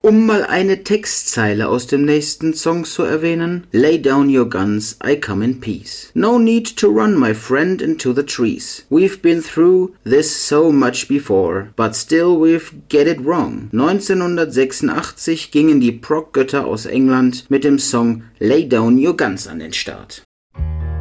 Um mal eine Textzeile aus dem nächsten Song zu erwähnen: Lay down your guns, I come in peace. No need to run, my friend, into the trees. We've been through this so much before, but still we've get it wrong. 1986 gingen die Prog-Götter aus England mit dem Song Lay Down Your Guns an den Start.